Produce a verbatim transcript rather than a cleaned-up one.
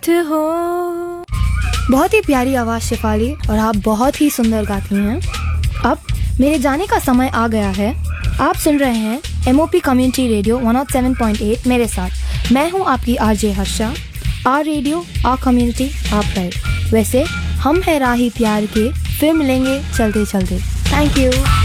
साथ हो। बहुत ही प्यारी आवाज़ शेफाली, और आप बहुत ही सुंदर गाती हैं। अब मेरे जाने का समय आ गया है। आप सुन रहे हैं MOP community radio one O seven point eight मेरे साथ। मैं हूं आपकी RJ Harsha. Are radio, are community, are pride. वैसे हम है राही प्यार के, फिर मिलेंगे चलते चलते। Thank you.